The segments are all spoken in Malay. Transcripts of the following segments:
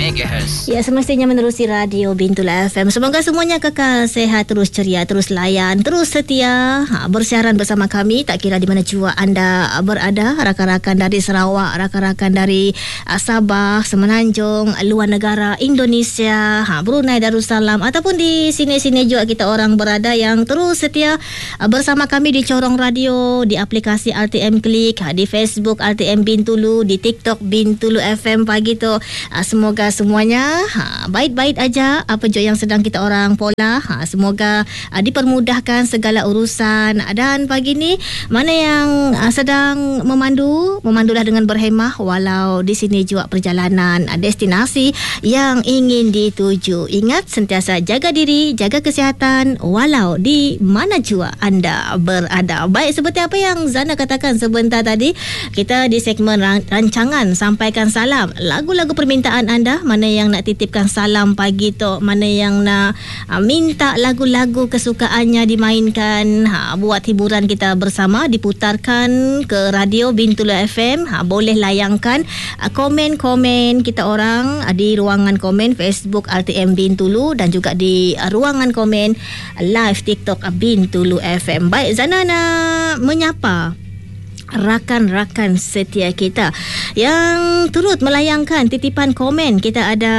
MHz. Ya, semestinya menerusi Radio Bintulu FM. Semoga semuanya kekal sehat, terus ceria, terus layan, terus setia bersiaran bersama kami. Tak kira di mana jua anda berada, rakan-rakan dari Sarawak, rakan-rakan dari Sabah, Semenanjung, luar negara, Indonesia, Brunei Darussalam, ataupun di sini-sini juga kita orang berada yang terus setia bersama kami di corong radio, di aplikasi RTM Klik, di Facebook RTM Bintulu, di TikTok Bintulu FM pagi tu. Semoga semuanya baik-baik aja apa je yang sedang kita orang pola. Semoga dipermudahkan segala urusan. Dan pagi ni mana yang sedang memandulah dengan berhemah walau di sini juga perjalanan destinasi yang ingin dituju. Ingat sentiasa jaga diri, jaga kesihatan walau di mana jua anda berada. Baik, seperti apa yang Zana katakan sebentar tadi, kita di segmen rancangan sampaikan salam, lagu-lagu permintaan anda, mana yang nak titipkan salam pagi tu, mana yang nak minta lagu-lagu kesukaannya dimainkan, buat hiburan kita bersama, diputarkan ke Radio Bintulu FM. Boleh layangkan komen-komen kita orang di ruangan komen Facebook RTM Bintulu dan juga di ruangan komen live TikTok Bintulu FM. Baik, Zana nak menyapa rakan-rakan setia kita yang turut melayangkan titipan komen. Kita ada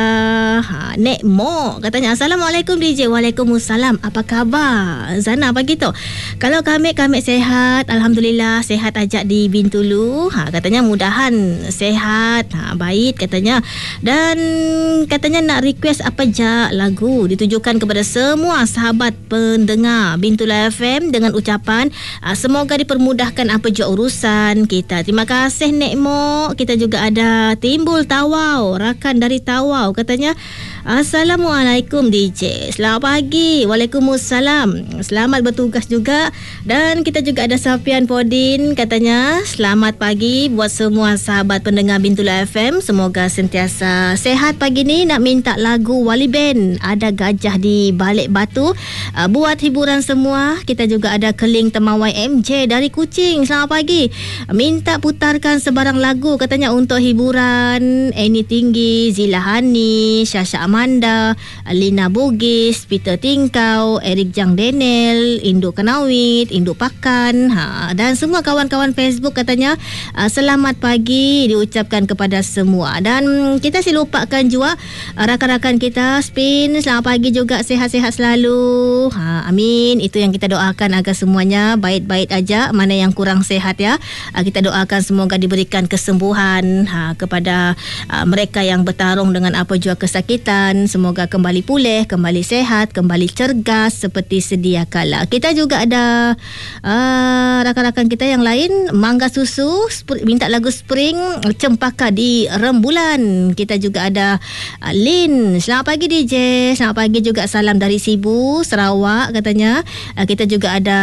Nek Mo, katanya Assalamualaikum DJ. Waalaikumsalam. Apa khabar Zana pagi tu? Kalau kami sehat, Alhamdulillah sehat aja di Bintulu. Katanya mudahan sehat, baik katanya. Dan katanya nak request apa je lagu ditujukan kepada semua sahabat pendengar Bintulu FM dengan ucapan semoga dipermudahkan apa je urusan kita. Terima kasih Nek Mo. Kita juga ada Timbul Tawau, rakan dari Tawau, katanya Assalamualaikum DJ. Selamat pagi. Waalaikumsalam. Selamat bertugas juga. Dan kita juga ada Safian Podin, katanya selamat pagi buat semua sahabat pendengar Bintulu FM. Semoga sentiasa sehat pagi ni. Nak minta lagu Wali Band, Ada Gajah di Balik Batu, buat hiburan semua. Kita juga ada Keling Temawai MJ dari Kuching. Selamat pagi. Minta putarkan sebarang lagu, katanya untuk hiburan Eni Tinggi, Zilahani, Syasha Amanda, Lina Bugis, Peter Tingkau, Eric Jang Daniel, Induk Kanawit, Induk Pakan, dan semua kawan-kawan Facebook, katanya selamat pagi diucapkan kepada semua. Dan kita lupakan juga rakan-rakan kita Spin, selamat pagi juga, sehat-sehat selalu. Amin. Itu yang kita doakan agar semuanya baik-baik aja. Mana yang kurang sehat ya, kita doakan semoga diberikan kesembuhan kepada mereka yang bertarung dengan apa jua kesakitan. Semoga kembali pulih, kembali sehat, kembali cergas seperti sedia kala. Kita juga ada rakan-rakan kita yang lain, Mangga Susu minta lagu Spring, Cempaka di Rembulan. Kita juga ada Lin, selamat pagi DJ. Selamat pagi juga, salam dari Sibu, Sarawak, katanya. Kita juga ada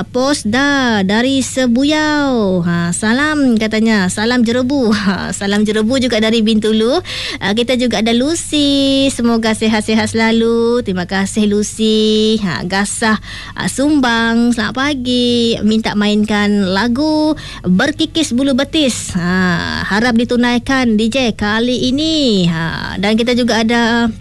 Posda dari Sebuyau, salam katanya, salam jerebu. Salam jerebu juga dari Bintulu. Kita juga ada Lucy, semoga sehat-sehat selalu. Terima kasih Lucy. Gasah Sumbang, selamat pagi, minta mainkan lagu Berkikis Bulu Betis, harap ditunaikan DJ kali ini. Dan kita juga ada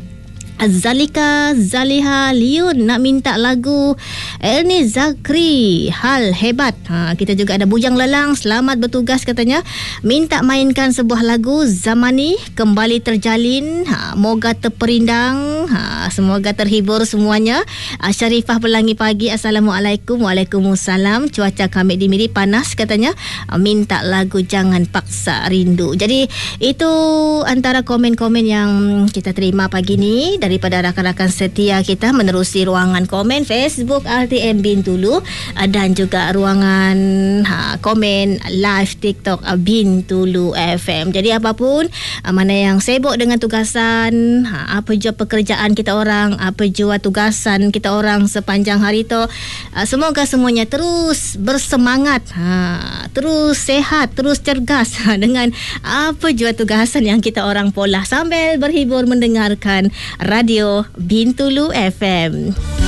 Zalika Zaliha Liun nak minta lagu Ernie Zakri, Hal Hebat. Kita juga ada Bujang Lelang, selamat bertugas, katanya minta mainkan sebuah lagu Zamani, Kembali Terjalin, moga terperindang, semoga terhibur semuanya. Syarifah Pelangi Pagi, Assalamualaikum. Waalaikumsalam. Cuaca kami di Miri panas, katanya minta lagu Jangan Paksa Rindu. Jadi itu antara komen-komen yang kita terima pagi ni daripada rakan-rakan setia kita menerusi ruangan komen Facebook RTM Bintulu dan juga ruangan komen live TikTok Bintulu FM. Jadi apapun mana yang sibuk dengan tugasan, apa jua pekerjaan kita orang, apa jua tugasan kita orang sepanjang hari tu, semoga semuanya terus bersemangat, terus sehat, terus cergas dengan apa jua tugasan yang kita orang pola sambil berhibur mendengarkan Radio Bintulu FM.